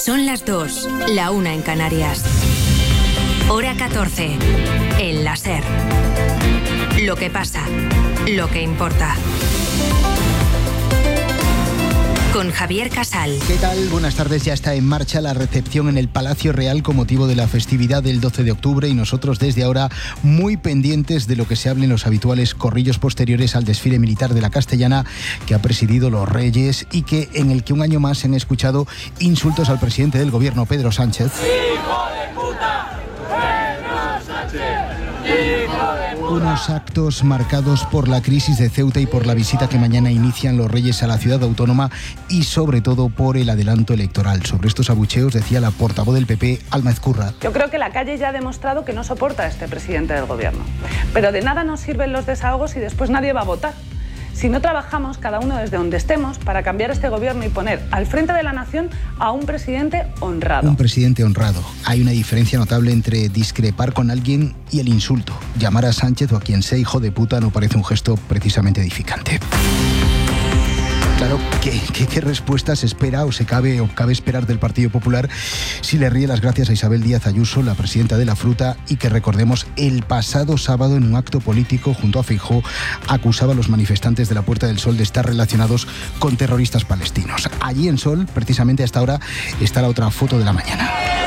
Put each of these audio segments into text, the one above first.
Son las 2, la 1 en Canarias. Hora 14, el la SER. Lo que pasa, lo que importa. Con Javier Casal. ¿Qué tal? Buenas tardes. Ya está en marcha la recepción en el Palacio Real con motivo de la festividad del 12 de octubre y nosotros desde ahora muy pendientes de lo que se hable en los habituales corrillos posteriores al desfile militar de la Castellana que ha presidido los Reyes y en el que un año más se han escuchado insultos al presidente del gobierno, Pedro Sánchez. ¡Hijo de puta! ¡Pedro Sánchez! Unos actos marcados por la crisis de Ceuta y por la visita que mañana inician los Reyes a la ciudad autónoma y sobre todo por el adelanto electoral. Sobre estos abucheos decía la portavoz del PP, Alma Ezcurra. Yo creo que la calle ya ha demostrado que no soporta a este presidente del gobierno. Pero de nada nos sirven los desahogos y después nadie va a votar. Si no trabajamos cada uno desde donde estemos para cambiar este gobierno y poner al frente de la nación a un presidente honrado. Un presidente honrado. Hay una diferencia notable entre discrepar con alguien y el insulto. Llamar a Sánchez o a quien sea hijo de puta no parece un gesto precisamente edificante. Claro, ¿qué respuesta se espera o cabe esperar del Partido Popular si le ríe las gracias a Isabel Díaz Ayuso, la presidenta de la Fruta, y que recordemos el pasado sábado en un acto político junto a Feijóo acusaba a los manifestantes de la Puerta del Sol de estar relacionados con terroristas palestinos? Allí en Sol, precisamente hasta ahora, está la otra foto de la mañana.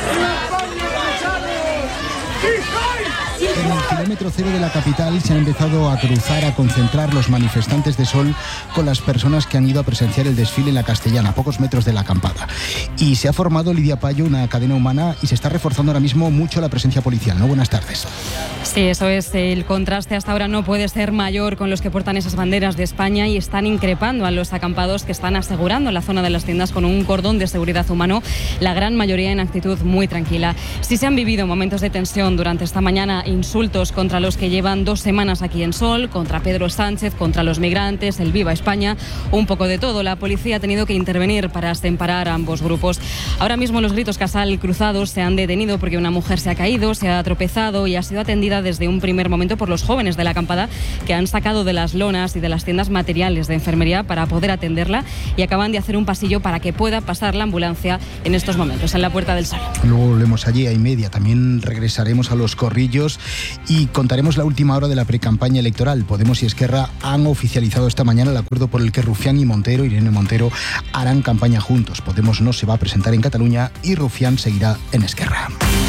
En el kilómetro cero de la capital se han empezado a cruzar, a concentrar los manifestantes de Sol con las personas que han ido a presenciar el desfile en la Castellana, a pocos metros de la acampada. Y se ha formado, Lidia Payo, una cadena humana y se está reforzando ahora mismo mucho la presencia policial, ¿no? Buenas tardes. Sí, eso es. El contraste hasta ahora no puede ser mayor con los que portan esas banderas de España y están increpando a los acampados que están asegurando la zona de las tiendas con un cordón de seguridad humano, la gran mayoría en actitud muy tranquila. Sí se han vivido momentos de tensión durante esta mañana, insultos contra los que llevan 2 semanas aquí en Sol, contra Pedro Sánchez, contra los migrantes, el Viva España, un poco de todo. La policía ha tenido que intervenir para separar a ambos grupos. Ahora mismo los gritos Casal cruzados se han detenido porque una mujer se ha caído, se ha tropezado y ha sido atendida desde un primer momento por los jóvenes de la acampada que han sacado de las lonas y de las tiendas materiales de enfermería para poder atenderla y acaban de hacer un pasillo para que pueda pasar la ambulancia en estos momentos en la Puerta del Sol. Luego volvemos allí a 1:30. También regresaremos a los corrillos y contaremos la última hora de la precampaña electoral. Podemos y Esquerra han oficializado esta mañana el acuerdo por el que Rufián y Montero, Irene Montero, harán campaña juntos. Podemos no se va a presentar en Cataluña y Rufián seguirá en Esquerra.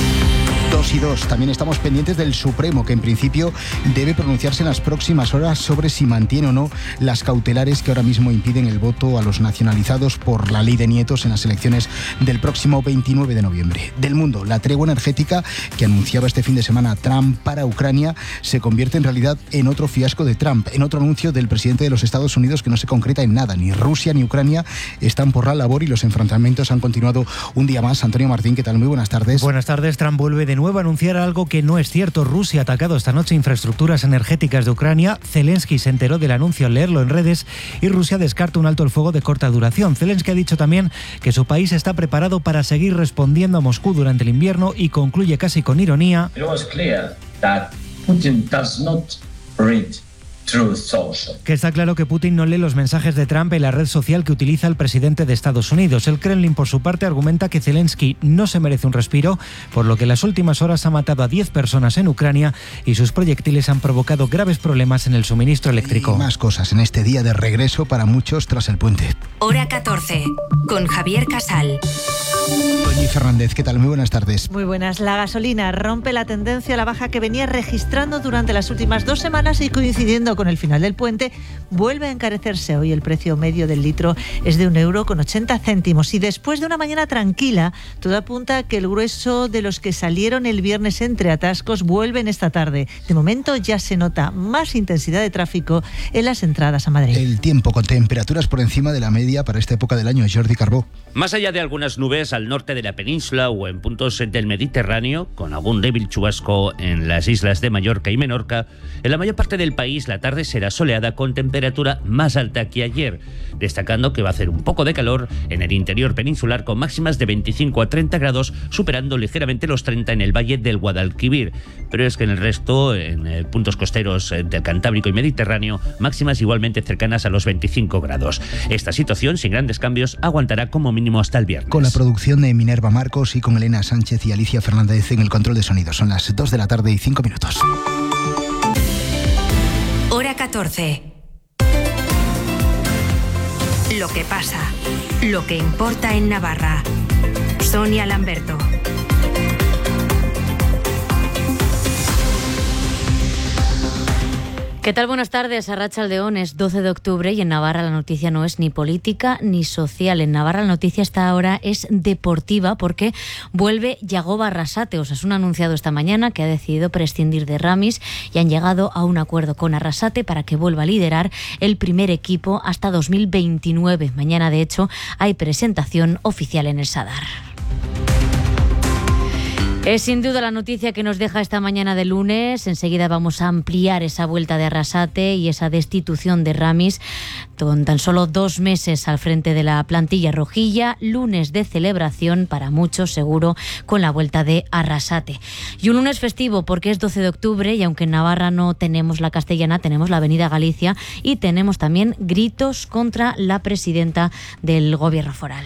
2 y 2. También estamos pendientes del Supremo, que en principio debe pronunciarse en las próximas horas sobre si mantiene o no las cautelares que ahora mismo impiden el voto a los nacionalizados por la ley de nietos en las elecciones del próximo 29 de noviembre. Del mundo, la tregua energética que anunciaba este fin de semana Trump para Ucrania se convierte en realidad en otro fiasco de Trump, en otro anuncio del presidente de los Estados Unidos que no se concreta en nada. Ni Rusia ni Ucrania están por la labor y los enfrentamientos han continuado un día más. Antonio Martín, ¿qué tal? Muy buenas tardes. Buenas tardes. Trump vuelve de nuevo a anunciar algo que no es cierto. Rusia ha atacado esta noche infraestructuras energéticas de Ucrania. Zelensky se enteró del anuncio al leerlo en redes y Rusia descarta un alto el fuego de corta duración. Zelensky ha dicho también que su país está preparado para seguir respondiendo a Moscú durante el invierno y concluye casi con ironía. It was clear that Putin does not read Truth Social. Que está claro que Putin no lee los mensajes de Trump en la red social que utiliza el presidente de Estados Unidos. El Kremlin, por su parte, argumenta que Zelensky no se merece un respiro, por lo que en las últimas horas ha matado a 10 personas en Ucrania y sus proyectiles han provocado graves problemas en el suministro eléctrico. Y más cosas en este día de regreso para muchos tras el puente. Hora 14, con Javier Casal. Doña Fernández, ¿qué tal? Muy buenas tardes. Muy buenas. La gasolina rompe la tendencia a la baja que venía registrando durante las últimas 2 semanas y coincidiendo con el final del puente, vuelve a encarecerse. Hoy el precio medio del litro es de 1,80 € y después de una mañana tranquila, todo apunta a que el grueso de los que salieron el viernes entre atascos vuelven esta tarde. De momento ya se nota más intensidad de tráfico en las entradas a Madrid. El tiempo con temperaturas por encima de la media para esta época del año. Jordi Carbó. Más allá de algunas nubes al norte de la península o en puntos del Mediterráneo, con algún débil chubasco en las islas de Mallorca y Menorca, en la mayor parte del país la tarde será soleada con temperatura más alta que ayer, destacando que va a hacer un poco de calor en el interior peninsular con máximas de 25 a 30 grados, superando ligeramente los 30 en el valle del Guadalquivir. Pero es que en el resto, en puntos costeros del Cantábrico y Mediterráneo, máximas igualmente cercanas a los 25 grados. Esta situación, sin grandes cambios, aguantará como mínimo hasta el viernes. Con la producción producción de Minerva Marcos y con Elena Sánchez y Alicia Fernández en el control de sonido. Son las 2 de la tarde y 5 minutos. Hora 14. Lo que pasa, lo que importa en Navarra. Sonia Lamberto. ¿Qué tal? Buenas tardes. Arratsaldeón, es 12 de octubre y en Navarra la noticia no es ni política ni social. En Navarra la noticia hasta ahora es deportiva porque vuelve Yagoba Arrasate. Osasuna ha anunciado esta mañana que ha decidido prescindir de Ramis y han llegado a un acuerdo con Arrasate para que vuelva a liderar el primer equipo hasta 2029. Mañana, de hecho, hay presentación oficial en el Sadar. Es sin duda la noticia que nos deja esta mañana de lunes. Enseguida vamos a ampliar esa vuelta de Arrasate y esa destitución de Ramis con tan solo 2 meses al frente de la plantilla rojilla. Lunes de celebración para muchos, seguro, con la vuelta de Arrasate. Y un lunes festivo porque es 12 de octubre y aunque en Navarra no tenemos la castellana, tenemos la Avenida Galicia y tenemos también gritos contra la presidenta del Gobierno foral.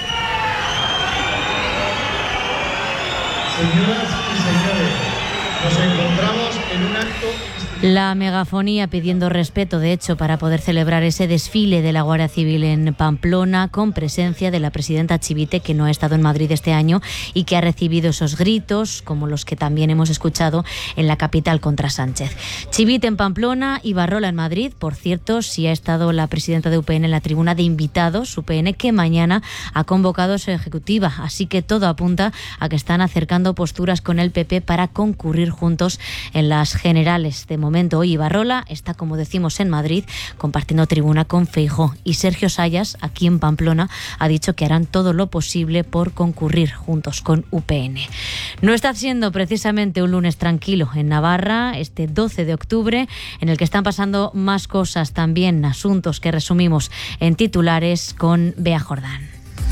Señoras y señores, nos encontramos en un acto... La megafonía pidiendo respeto, de hecho, para poder celebrar ese desfile de la Guardia Civil en Pamplona, con presencia de la presidenta Chivite, que no ha estado en Madrid este año y que ha recibido esos gritos, como los que también hemos escuchado en la capital contra Sánchez. Chivite en Pamplona y Barrola en Madrid. Por cierto, sí ha estado la presidenta de UPN en la tribuna de invitados, UPN, que mañana ha convocado su ejecutiva. Así que todo apunta a que están acercando posturas con el PP para concurrir juntos en las generales. De momento, hoy Ibarrola está, como decimos, en Madrid, compartiendo tribuna con Feijóo, y Sergio Sayas, aquí en Pamplona, ha dicho que harán todo lo posible por concurrir juntos con UPN. No está siendo precisamente un lunes tranquilo en Navarra, este 12 de octubre, en el que están pasando más cosas también, asuntos que resumimos en titulares con Bea Jordán.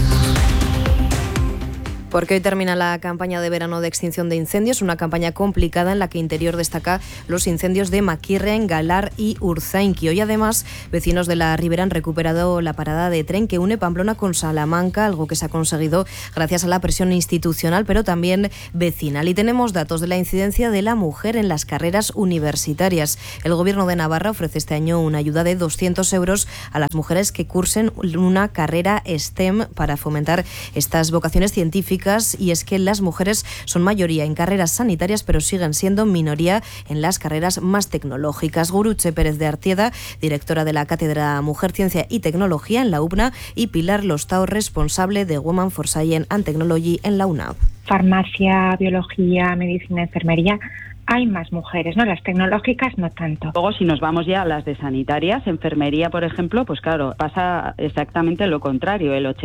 Porque hoy termina la campaña de verano de extinción de incendios, una campaña complicada en la que Interior destaca los incendios de Maquirren, Galar y Urzainqui. Hoy, además, vecinos de la Ribera han recuperado la parada de tren que une Pamplona con Salamanca, algo que se ha conseguido gracias a la presión institucional, pero también vecinal. Y tenemos datos de la incidencia de la mujer en las carreras universitarias. El Gobierno de Navarra ofrece este año una ayuda de 200 euros a las mujeres que cursen una carrera STEM para fomentar estas vocaciones científicas. Y es que las mujeres son mayoría en carreras sanitarias, pero siguen siendo minoría en las carreras más tecnológicas. Guruche Pérez de Artieda, directora de la Cátedra Mujer, Ciencia y Tecnología en la UPNA, y Pilar Lostao, responsable de Women for Science and Technology en la UNAV. Farmacia, biología, medicina, enfermería. Hay más mujeres, ¿no? Las tecnológicas no tanto. Luego, si nos vamos ya a las de sanitarias, enfermería, por ejemplo, pues claro, pasa exactamente lo contrario. El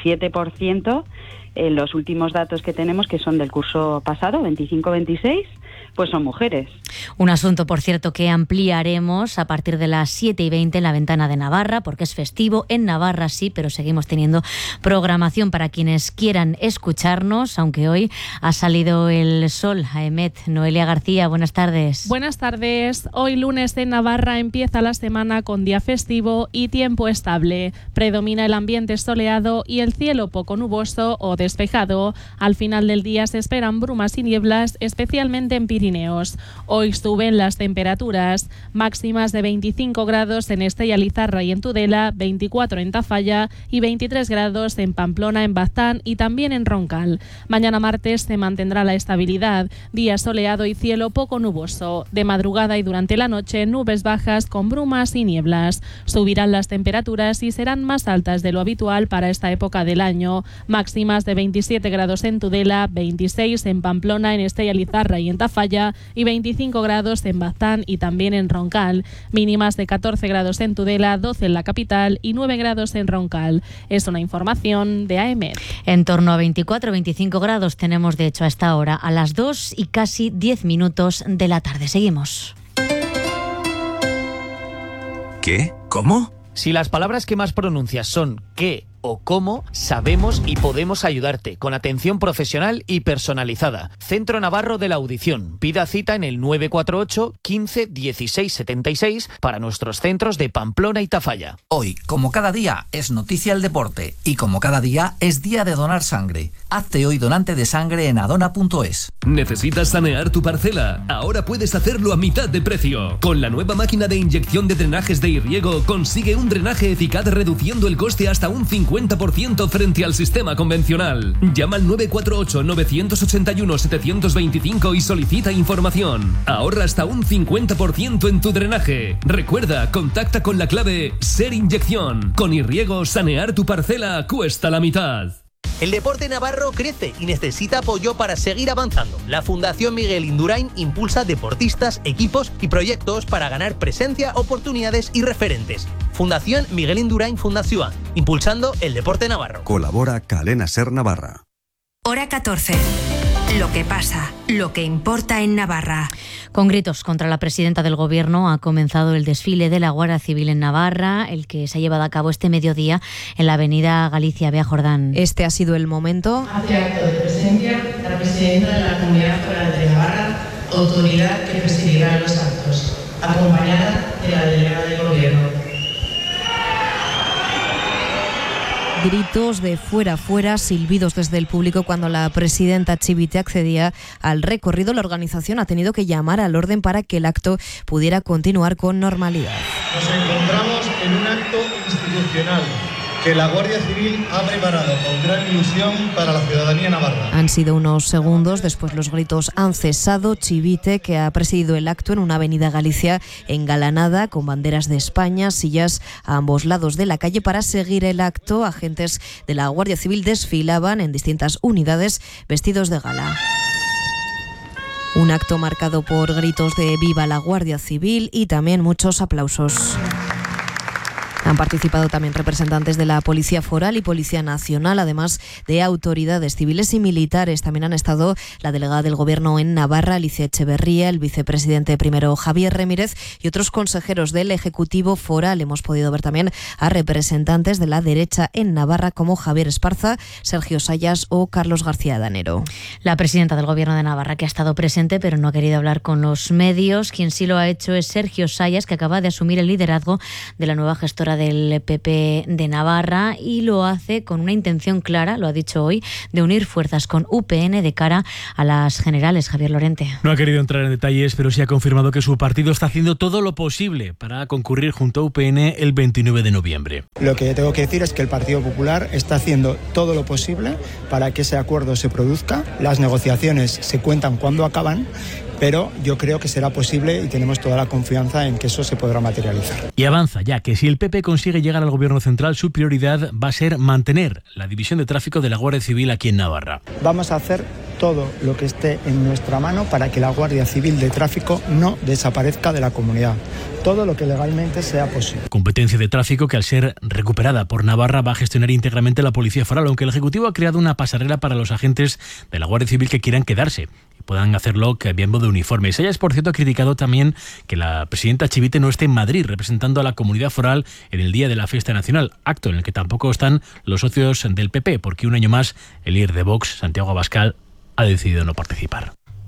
87%, en los últimos datos que tenemos, que son del curso pasado, 25-26, pues son mujeres. Un asunto, por cierto, que ampliaremos a partir de las 7:20 en la Ventana de Navarra, porque es festivo. En Navarra sí, pero seguimos teniendo programación para quienes quieran escucharnos, aunque hoy ha salido el sol. Aemet, Noelia García, buenas tardes. Buenas tardes. Hoy lunes en Navarra empieza la semana con día festivo y tiempo estable. Predomina el ambiente soleado y el cielo poco nuboso o despejado. Al final del día se esperan brumas y nieblas, especialmente en Pirineos. Hoy suben las temperaturas, máximas de 25 grados en Estella Lizarra y en Tudela, 24 en Tafalla y 23 grados en Pamplona, en Baztán y también en Roncal. Mañana martes se mantendrá la estabilidad, día soleado y cielo poco nuboso. De madrugada y durante la noche, nubes bajas con brumas y nieblas. Subirán las temperaturas y serán más altas de lo habitual para esta época del año. Máximas de 27 grados en Tudela, 26 en Pamplona, en Estella Lizarra y en Tafalla y 25 grados en Baztán y también en Roncal. Mínimas de 14 grados en Tudela, 12 en la capital y 9 grados en Roncal. Es una información de AEMET. En torno a 24-25 grados tenemos, de hecho, a esta hora, a las 2 y casi 10 minutos de la tarde. Seguimos. ¿Qué? ¿Cómo? Si las palabras que más pronuncias son ¿qué? O cómo, sabemos y podemos ayudarte con atención profesional y personalizada. Centro Navarro de la Audición. Pida cita en el 948 15 16 76 para nuestros centros de Pamplona y Tafalla. Hoy, como cada día, es noticia el deporte y como cada día es día de donar sangre. Hazte hoy donante de sangre en adona.es. ¿Necesitas sanear tu parcela? Ahora puedes hacerlo a mitad de precio. Con la nueva máquina de inyección de drenajes de Irriego consigue un drenaje eficaz reduciendo el coste hasta un 50% frente al sistema convencional. Llama al 948-981-725 y solicita información. Ahorra hasta un 50% en tu drenaje. Recuerda, contacta con la clave SER Inyección. Con Irriego, sanear tu parcela cuesta la mitad. El deporte navarro crece y necesita apoyo para seguir avanzando. La Fundación Miguel Indurain impulsa deportistas, equipos y proyectos para ganar presencia, oportunidades y referentes. Fundación Miguel Indurain Fundación, impulsando el deporte navarro. Colabora Cadena Ser Navarra. Hora 14. Lo que pasa, lo que importa en Navarra. Con gritos contra la presidenta del Gobierno ha comenzado el desfile de la Guardia Civil en Navarra, el que se ha llevado a cabo este mediodía en la avenida Galicia Bea Jordán. Este ha sido el momento. Hace acto de presencia la presidenta de la Comunidad Foral de Navarra, autoridad que presidirá los actos, acompañada de la delegada del Gobierno. Gritos de fuera, fuera, silbidos desde el público cuando la presidenta Chivite accedía al recorrido. La organización ha tenido que llamar al orden para que el acto pudiera continuar con normalidad. Nos encontramos en un acto institucional que la Guardia Civil ha preparado con gran ilusión para la ciudadanía navarra. Han sido unos segundos, después los gritos han cesado. Chivite, que ha presidido el acto en una avenida Galicia engalanada con banderas de España, sillas a ambos lados de la calle. Para seguir el acto, agentes de la Guardia Civil desfilaban en distintas unidades vestidos de gala. Un acto marcado por gritos de ¡Viva la Guardia Civil! Y también muchos aplausos. Han participado también representantes de la Policía Foral y Policía Nacional, además de autoridades civiles y militares. También han estado la delegada del Gobierno en Navarra, Alicia Echeverría, el vicepresidente primero, Javier Ramírez, y otros consejeros del Ejecutivo Foral. Hemos podido ver también a representantes de la derecha en Navarra, como Javier Esparza, Sergio Sayas o Carlos García Danero. La presidenta del Gobierno de Navarra, que ha estado presente pero no ha querido hablar con los medios. Quien sí lo ha hecho es Sergio Sayas, que acaba de asumir el liderazgo de la nueva gestora del PP de Navarra, y lo hace con una intención clara, lo ha dicho hoy, de unir fuerzas con UPN de cara a las generales. Javier Lorente. No ha querido entrar en detalles, pero sí ha confirmado que su partido está haciendo todo lo posible para concurrir junto a UPN el 29 de noviembre. Lo que tengo que decir es que el Partido Popular está haciendo todo lo posible para que ese acuerdo se produzca. Las negociaciones se cuentan cuando acaban, pero yo creo que será posible y tenemos toda la confianza en que eso se podrá materializar. Y avanza ya que si el PP consigue llegar al Gobierno central, su prioridad va a ser mantener la división de tráfico de la Guardia Civil aquí en Navarra. Vamos a hacer todo lo que esté en nuestra mano para que la Guardia Civil de Tráfico no desaparezca de la comunidad. Todo lo que legalmente sea posible. Competencia de tráfico que, al ser recuperada por Navarra, va a gestionar íntegramente la Policía Foral, aunque el Ejecutivo ha creado una pasarela para los agentes de la Guardia Civil que quieran quedarse y puedan hacerlo cambiando de uniforme. Sayas, por cierto, ha criticado también que la presidenta Chivite no esté en Madrid representando a la comunidad foral en el día de la fiesta nacional, acto en el que tampoco están los socios del PP, porque un año más el líder de Vox, Santiago Abascal, ha decidido no participar.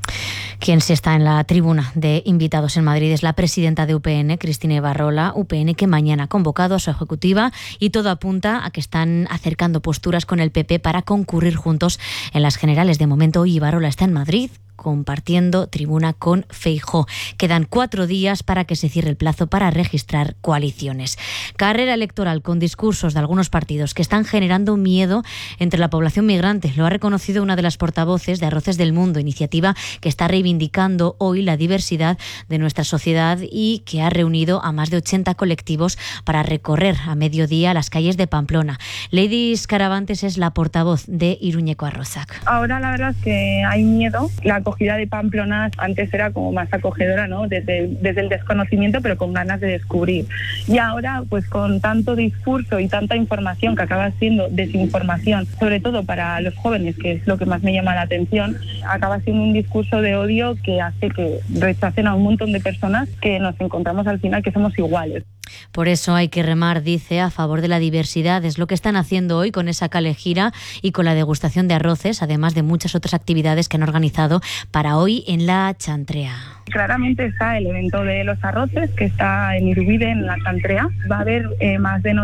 Quien sí está en la tribuna de invitados en Madrid es la presidenta de UPN, Cristina Ibarrola. UPN que mañana ha convocado a su ejecutiva y todo apunta a que están acercando posturas con el PP para concurrir juntos en las generales. De momento hoy Ibarrola está en Madrid, compartiendo tribuna con Feijóo. Quedan 4 días para que se cierre el plazo para registrar coaliciones. Carrera electoral con discursos de algunos partidos que están generando miedo entre la población migrante. Lo ha reconocido una de las portavoces de Arroces del Mundo, iniciativa que está reivindicando hoy la diversidad de nuestra sociedad y que ha reunido a más de 80 colectivos para recorrer a mediodía las calles de Pamplona. Lady Caravantes es la portavoz de Iruñeko Arrozak. Ahora la verdad es que hay miedo. La acogida de Pamplona antes era como más acogedora, ¿no? Desde el desconocimiento, pero con ganas de descubrir. Y ahora, pues con tanto discurso y tanta información que acaba siendo desinformación, sobre todo para los jóvenes, que es lo que más me llama la atención, acaba siendo un discurso de odio que hace que rechacen a un montón de personas que nos encontramos al final que somos iguales. Por eso hay que remar, dice, a favor de la diversidad. Es lo que están haciendo hoy con esa calejira y con la degustación de arroces, además de muchas otras actividades que han organizado para hoy en la Chantrea. Claramente está el evento de los arroces, que está en Irurbide, en la Chantrea. Va a haber más de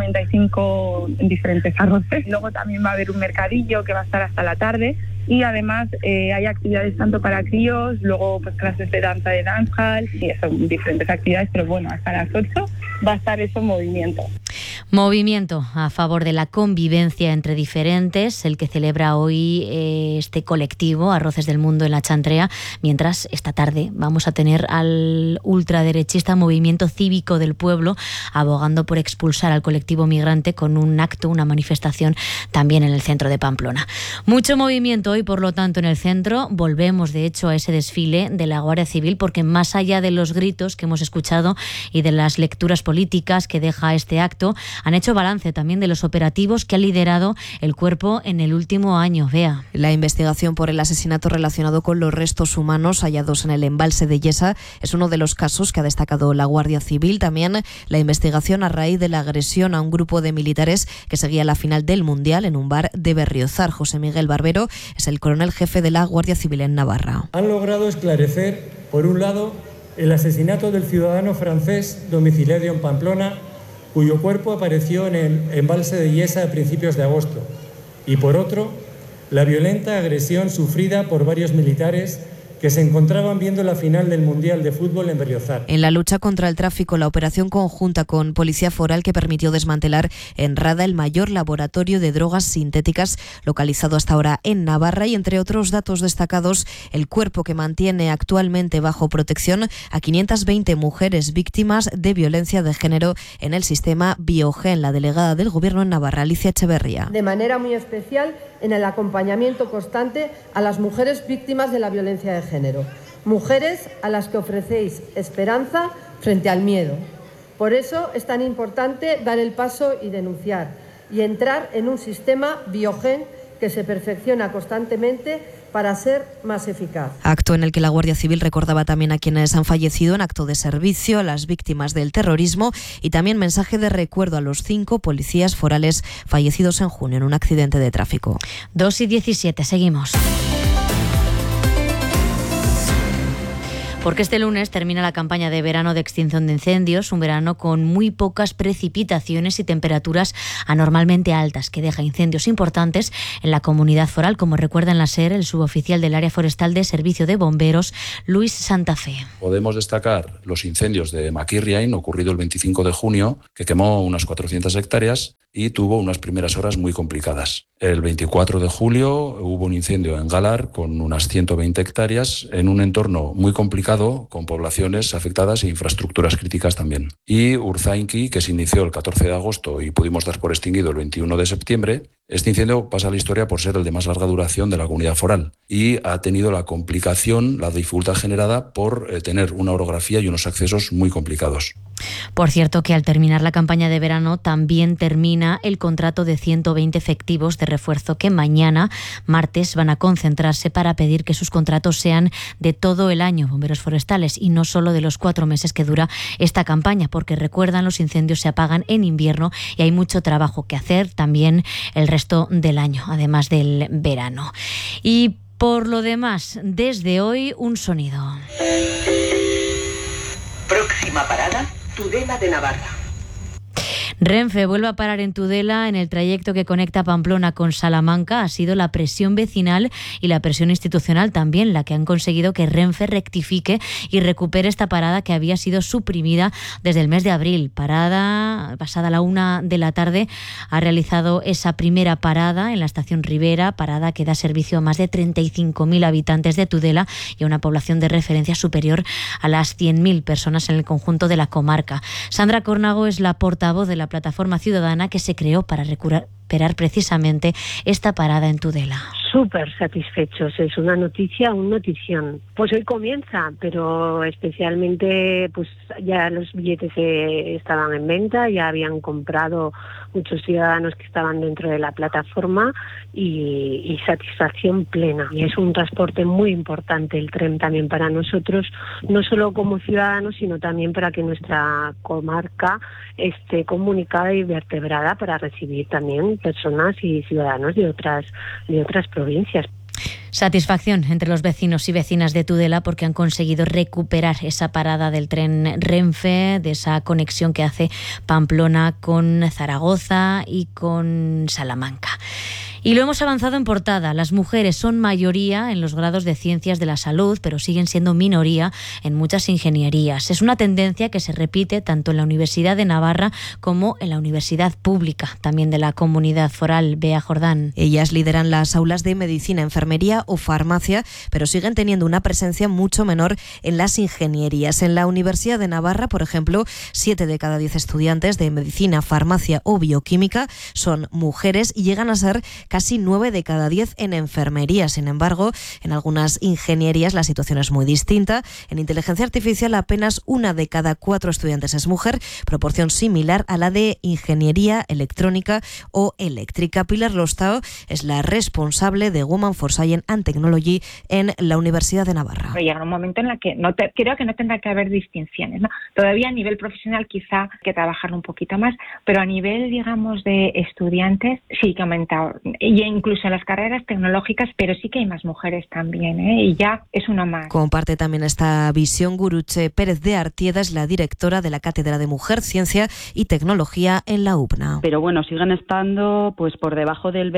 95 diferentes arroces. Luego también va a haber un mercadillo que va a estar hasta la tarde. Y además hay actividades tanto para críos, luego pues clases de danza de dancehall, y son diferentes actividades, pero bueno, hasta las 8 va a estar eso en movimiento. Movimiento a favor de la convivencia entre diferentes, el que celebra hoy este colectivo Arroces del Mundo en la Chantrea, mientras esta tarde vamos a tener al ultraderechista Movimiento Cívico del Pueblo abogando por expulsar al colectivo migrante con un acto, una manifestación también en el centro de Pamplona. Mucho movimiento hoy, por lo tanto, en el centro. Volvemos, de hecho, a ese desfile de la Guardia Civil, porque más allá de los gritos que hemos escuchado y de las lecturas políticas que deja este acto, han hecho balance también de los operativos que ha liderado el cuerpo en el último año. Vea. La investigación por el asesinato relacionado con los restos humanos hallados en el embalse de Yesa es uno de los casos que ha destacado la Guardia Civil. También la investigación a raíz de la agresión a un grupo de militares que seguía la final del Mundial en un bar de Berriozar. José Miguel Barbero es el coronel jefe de la Guardia Civil en Navarra. Han logrado esclarecer, por un lado, el asesinato del ciudadano francés domiciliario en Pamplona, cuyo cuerpo apareció en el embalse de Yesa a principios de agosto, y por otro, la violenta agresión sufrida por varios militares que se encontraban viendo la final del Mundial de Fútbol en Berriozar. En la lucha contra el tráfico, la operación conjunta con Policía Foral que permitió desmantelar en Rada el mayor laboratorio de drogas sintéticas localizado hasta ahora en Navarra, y entre otros datos destacados, el cuerpo que mantiene actualmente bajo protección a 520 mujeres víctimas de violencia de género en el sistema Biogen. La delegada del Gobierno en Navarra, Alicia Echeverría. De manera muy especial en el acompañamiento constante a las mujeres víctimas de la violencia de género. Mujeres a las que ofrecéis esperanza frente al miedo. Por eso es tan importante dar el paso y denunciar, y entrar en un sistema Biogen que se perfecciona constantemente para ser más eficaz. Acto en el que la Guardia Civil recordaba también a quienes han fallecido en acto de servicio, a las víctimas del terrorismo, y también mensaje de recuerdo a los 5 policías forales fallecidos en junio en un accidente de tráfico. 2:17, seguimos. Porque este lunes termina la campaña de verano de extinción de incendios, un verano con muy pocas precipitaciones y temperaturas anormalmente altas, que deja incendios importantes en la comunidad foral, como recuerda en la SER el suboficial del área forestal de Servicio de Bomberos, Luis Santa Fe. Podemos destacar los incendios de Maquirriain, ocurrido el 25 de junio, que quemó unas 400 hectáreas y tuvo unas primeras horas muy complicadas. El 24 de julio hubo un incendio en Galar con unas 120 hectáreas en un entorno muy complicado, con poblaciones afectadas e infraestructuras críticas también. Y Urzainki, que se inició el 14 de agosto y pudimos dar por extinguido el 21 de septiembre, este incendio pasa a la historia por ser el de más larga duración de la comunidad foral y ha tenido la complicación, la dificultad generada por tener una orografía y unos accesos muy complicados. Por cierto, que al terminar la campaña de verano también termina el contrato de 120 efectivos de refuerzo que mañana, martes, van a concentrarse para pedir que sus contratos sean de todo el año, bomberos forestales, y no solo de los 4 meses que dura esta campaña, porque recuerdan, los incendios se apagan en invierno y hay mucho trabajo que hacer también el resto del año, además del verano. Y por lo demás, desde hoy, un sonido. Próxima parada, Tudela de Navarra. Renfe vuelve a parar en Tudela en el trayecto que conecta Pamplona con Salamanca. Ha sido la presión vecinal y la presión institucional también la que han conseguido que Renfe rectifique y recupere esta parada que había sido suprimida desde el mes de abril. Parada pasada la 1 de la tarde ha realizado esa primera parada en la estación Ribera, parada que da servicio a más de 35.000 habitantes de Tudela y a una población de referencia superior a las 100.000 personas en el conjunto de la comarca. Sandra Cornago es la portavoz de la plataforma ciudadana que se creó para recuperar precisamente esta parada en Tudela. súper satisfechos. Es una noticia, un notición. Pues hoy comienza, pero especialmente pues ya los billetes estaban en venta, ya habían comprado muchos ciudadanos que estaban dentro de la plataforma y satisfacción plena. Y es un transporte muy importante el tren también para nosotros, no solo como ciudadanos, sino también para que nuestra comarca esté comunicada y vertebrada para recibir también personas y ciudadanos de otras provincias. Satisfacción entre los vecinos y vecinas de Tudela porque han conseguido recuperar esa parada del tren Renfe, de esa conexión que hace Pamplona con Zaragoza y con Salamanca. Y lo hemos avanzado en portada. Las mujeres son mayoría en los grados de ciencias de la salud, pero siguen siendo minoría en muchas ingenierías. Es una tendencia que se repite tanto en la Universidad de Navarra como en la Universidad Pública, también de la Comunidad Foral. Bea Jordán. Ellas lideran las aulas de medicina, enfermería o farmacia, pero siguen teniendo una presencia mucho menor en las ingenierías. En la Universidad de Navarra, por ejemplo, 7 de cada 10 estudiantes de medicina, farmacia o bioquímica son mujeres y llegan a ser casi 9 de cada 10 en enfermería. Sin embargo, en algunas ingenierías la situación es muy distinta. En inteligencia artificial apenas 1 de cada 4 estudiantes es mujer, proporción similar a la de ingeniería electrónica o eléctrica. Pilar Lostao es la responsable de Women for Science and Technology en la Universidad de Navarra. Llega un momento en el que creo que no tendrá que haber distinciones, ¿no? Todavía a nivel profesional quizá hay que trabajarlo un poquito más, pero a nivel, digamos, de estudiantes sí que ha aumentado. Y incluso en las carreras tecnológicas, pero sí que hay más mujeres también, y ya es una más. Comparte también esta visión Guruche Pérez de Artieda, es la directora de la Cátedra de Mujer, Ciencia y Tecnología en la UPNA. Pero bueno, siguen estando pues por debajo del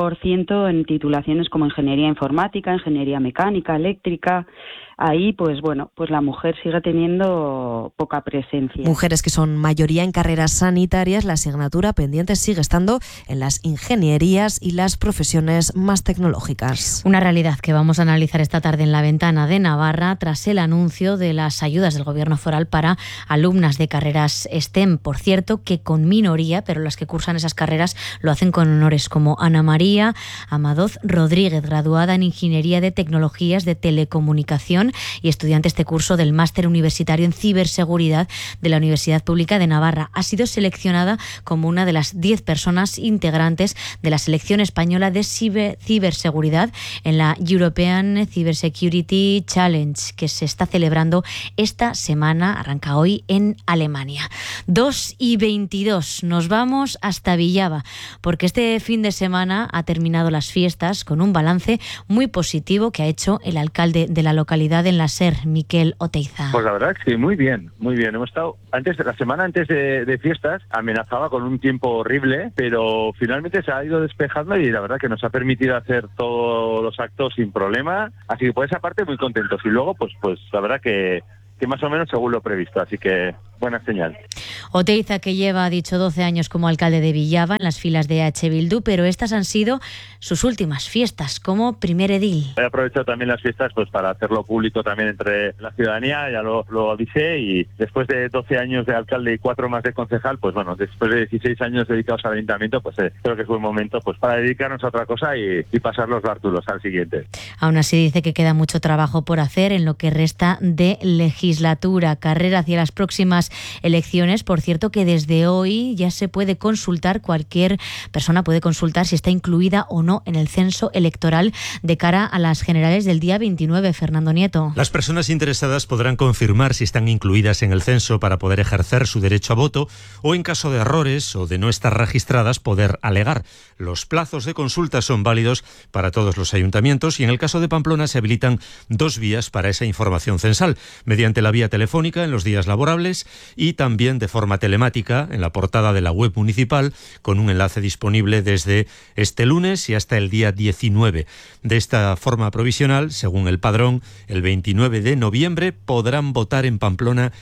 20% en titulaciones como ingeniería informática, ingeniería mecánica, eléctrica. Ahí, pues bueno, pues la mujer sigue teniendo poca presencia. Mujeres que son mayoría en carreras sanitarias, la asignatura pendiente sigue estando en las ingenierías y las profesiones más tecnológicas. Una realidad que vamos a analizar esta tarde en La Ventana de Navarra tras el anuncio de las ayudas del Gobierno foral para alumnas de carreras STEM. Por cierto, que con minoría, pero las que cursan esas carreras lo hacen con honores, como Ana María Amadoz Rodríguez, graduada en Ingeniería de Tecnologías de Telecomunicación y estudiante este curso del Máster Universitario en Ciberseguridad de la Universidad Pública de Navarra. Ha sido seleccionada como una de las 10 personas integrantes de la selección española de ciberseguridad en la European Cybersecurity Challenge, que se está celebrando esta semana, arranca hoy en Alemania. 2:22, nos vamos hasta Villava, porque este fin de semana ha terminado las fiestas con un balance muy positivo que ha hecho el alcalde de la localidad en la SER, Miquel Oteiza. Pues la verdad que sí, muy bien. Hemos estado, la semana antes de fiestas, amenazaba con un tiempo horrible, pero finalmente se ha ido despejando y la verdad que nos ha permitido hacer todos los actos sin problema, así que por esa parte muy contentos. Y luego, pues la verdad que más o menos según lo previsto, así que buena señal. Oteiza, que lleva, dicho, 12 años como alcalde de Villava en las filas de EH Bildu, pero estas han sido sus últimas fiestas como primer edil. He aprovechado también las fiestas pues para hacerlo público también entre la ciudadanía, ya lo avisé, y después de 12 años de alcalde y 4 más de concejal, pues bueno, después de 16 años dedicados al ayuntamiento, pues creo que es buen momento pues para dedicarnos a otra cosa y pasar los bártulos al siguiente. Aún así dice que queda mucho trabajo por hacer en lo que resta de legislatura, carrera hacia las próximas elecciones. Por cierto, que desde hoy ya se puede consultar, cualquier persona puede consultar si está incluida o no en el censo electoral de cara a las generales del día 29. Fernando Nieto. Las personas interesadas podrán confirmar si están incluidas en el censo para poder ejercer su derecho a voto, o en caso de errores o de no estar registradas, poder alegar. Los plazos de consulta son válidos para todos los ayuntamientos y en el caso de Pamplona se habilitan 2 vías para esa información censal, mediante la vía telefónica en los días laborables y también de forma telemática en la portada de la web municipal, con un enlace disponible desde este lunes y hasta el día 19. De esta forma provisional, según el padrón, el 29 de noviembre podrán votar en Pamplona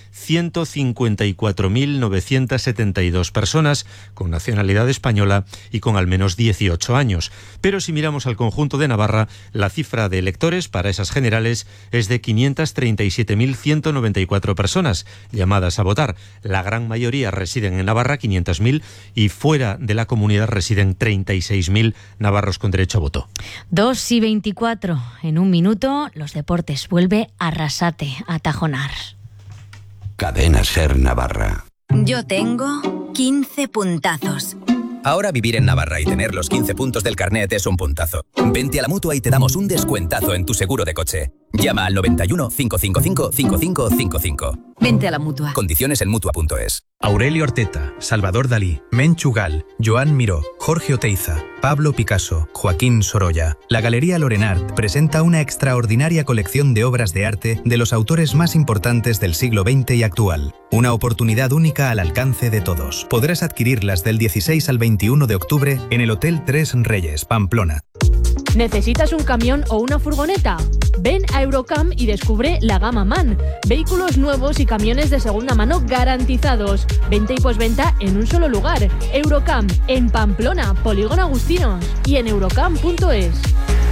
154.972 personas con nacionalidad española y con al menos 18 años. Pero si miramos al conjunto de Navarra, la cifra de electores para esas generales es de 537.194 personas llamadas a votar. La gran mayoría residen en Navarra, 500.000, y fuera de la comunidad residen 36.000 navarros con derecho a voto. 2:24. En un minuto, los deportes. Vuelve Arrasate a Tajonar. Cadena SER Navarra. Yo tengo 15 puntazos. Ahora vivir en Navarra y tener los 15 puntos del carnet es un puntazo. Vente a la Mutua y te damos un descuentazo en tu seguro de coche. Llama al 91 555 5555. Vente a la Mutua. Condiciones en Mutua.es. Aurelio Orteta, Salvador Dalí, Menchu Gal, Joan Miró, Jorge Oteiza, Pablo Picasso, Joaquín Sorolla. La Galería Lorenart presenta una extraordinaria colección de obras de arte de los autores más importantes del siglo XX y actual. Una oportunidad única al alcance de todos. Podrás adquirirlas del 16 al 21 de octubre en el Hotel Tres Reyes, Pamplona. ¿Necesitas un camión o una furgoneta? Ven a Eurocam y descubre la gama MAN. Vehículos nuevos y camiones de segunda mano garantizados. Venta y posventa en un solo lugar. Eurocam, en Pamplona, Polígono Agustinos, y en eurocam.es.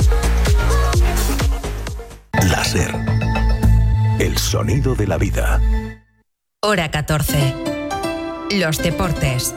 La SER. El sonido de la vida. Hora 14. Los deportes.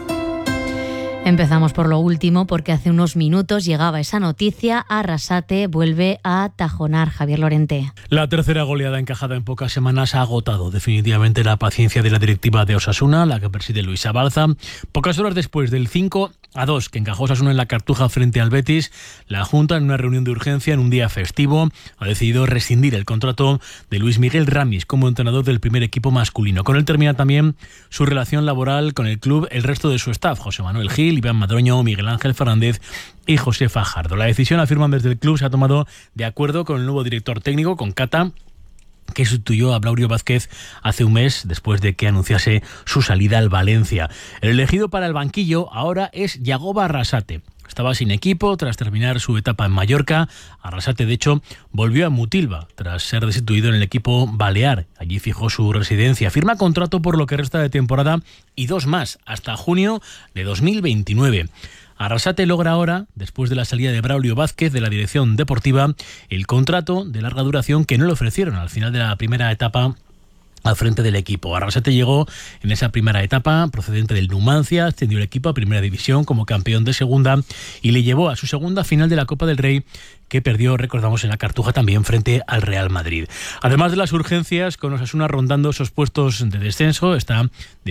Empezamos por lo último, porque hace unos minutos llegaba esa noticia. Arrasate vuelve a Tajonar. Javier Lorente. La tercera goleada encajada en pocas semanas ha agotado definitivamente la paciencia de la directiva de Osasuna, la que preside Luis Abalza. Pocas horas después del 5-2 que encajó Osasuna en la Cartuja frente al Betis, la Junta, en una reunión de urgencia en un día festivo, ha decidido rescindir el contrato de Luis Miguel Ramis como entrenador del primer equipo masculino. Con él termina también su relación laboral con el club el resto de su staff: José Manuel Gil, Iván Madroño, Miguel Ángel Fernández y José Fajardo. La decisión, afirman desde el club, se ha tomado de acuerdo con el nuevo director técnico, con Cata, que sustituyó a Braulio Vázquez hace un mes después de que anunciase su salida al Valencia. El elegido para el banquillo ahora es Yagoba Arrasate. Estaba sin equipo tras terminar su etapa en Mallorca. Arrasate, de hecho, volvió a Mutilva tras ser destituido en el equipo balear. Allí fijó su residencia. Firma contrato por lo que resta de temporada y 2 más, hasta junio de 2029. Arrasate logra ahora, después de la salida de Braulio Vázquez de la dirección deportiva, el contrato de larga duración que no le ofrecieron al final de la primera etapa al frente del equipo. Arrasate llegó en esa primera etapa procedente del Numancia, ascendió el equipo a Primera División como campeón de segunda y le llevó a su segunda final de la Copa del Rey, que perdió, recordamos, en la Cartuja también frente al Real Madrid. Además de las urgencias, con Osasuna rondando esos puestos de descenso, está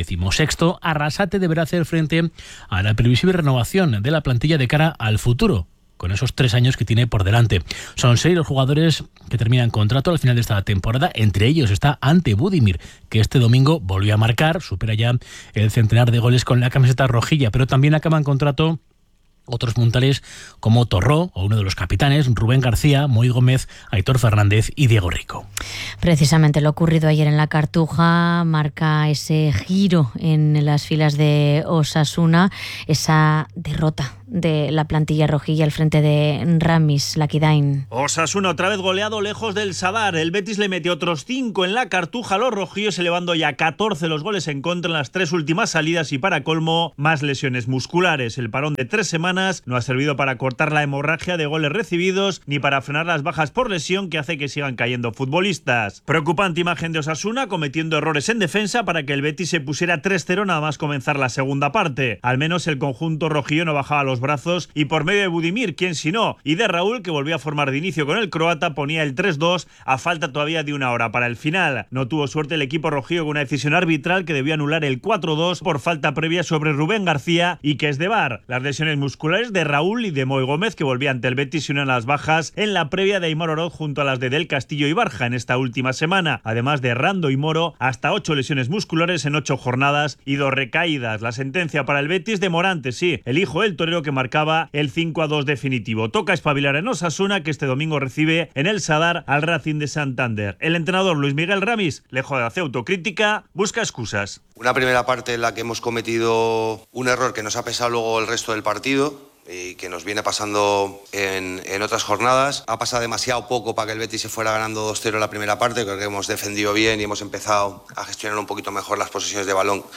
16º, Arrasate deberá hacer frente a la previsible renovación de la plantilla de cara al futuro, con esos 3 años que tiene por delante. Son 6 los jugadores que terminan contrato al final de esta temporada. Entre ellos está Ante Budimir, que este domingo volvió a marcar, supera ya el centenar de goles con la camiseta rojilla, pero también acaban contrato otros puntales como Torró, o uno de los capitanes, Rubén García, Moy Gómez, Aitor Fernández y Diego Rico. Precisamente lo ocurrido ayer en la Cartuja marca ese giro en las filas de Osasuna, esa derrota de la plantilla rojilla al frente de Ramis Laquidain. Osasuna otra vez goleado lejos del Sadar. El Betis le metió otros 5 en la Cartuja a los rojillos, elevando ya 14 los goles en contra en las 3 últimas salidas, y para colmo, más lesiones musculares. El parón de 3 semanas no ha servido para cortar la hemorragia de goles recibidos ni para frenar las bajas por lesión que hace que sigan cayendo futbolistas. Preocupante imagen de Osasuna, cometiendo errores en defensa para que el Betis se pusiera 3-0 nada más comenzar la segunda parte. Al menos el conjunto rojillo no bajaba los brazos, y por medio de Budimir, quien si no, y de Raúl, que volvió a formar de inicio con el croata, ponía el 3-2 a falta todavía de 1 hora para el final. No tuvo suerte el equipo rojillo con una decisión arbitral que debió anular el 4-2 por falta previa sobre Rubén García y que es de VAR. Las lesiones musculares de Raúl y de Moy Gómez, que volvía ante el Betis, y una de las bajas en la previa de Aimar Oroz junto a las de Del Castillo y Barja en esta última semana, además de Rando y Moro, hasta 8 lesiones musculares en 8 jornadas y 2 recaídas. La sentencia para el Betis de Morante, sí, el hijo del torero que marcaba el 5-2 definitivo. Toca espabilar en Osasuna, que este domingo recibe en el Sadar al Racing de Santander. El entrenador Luis Miguel Ramis, lejos de hacer autocrítica, busca excusas. Una primera parte en la que hemos cometido un error que nos ha pesado luego el resto del partido y que nos viene pasando en otras jornadas. Ha pasado demasiado poco para que el Betis se fuera ganando 2-0 en la primera parte. Creo que hemos defendido bien y hemos empezado a gestionar un poquito mejor las posesiones de balón